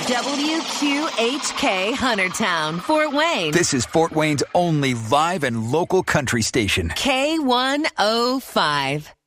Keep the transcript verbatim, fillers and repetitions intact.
W Q H K Huntertown, Fort Wayne. This is Fort Wayne's only live and local country station. K one oh five.